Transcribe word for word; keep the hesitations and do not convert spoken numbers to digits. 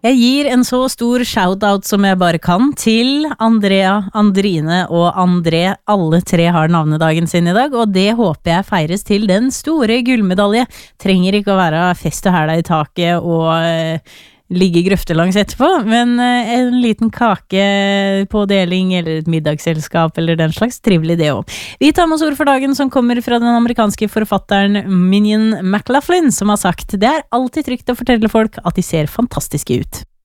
Jeg gir en så stor shoutout som jeg bare kan til Andrea, Andrine og André. Alle tre har navnedagen sin i dag, og det håper jeg feires til den store gullmedalje. Trenger ikke å være fest og hæla i taket og uh, ligge grøftelangs etterpå, men uh, en liten kake på deling eller et middagsselskap eller den slags, trivelig det også. Vi tar med oss ord for dagen som kommer fra den amerikanske forfatteren Minion McLaughlin, som har sagt: det er alltid trygt å fortelle folk at de ser fantastiske ut.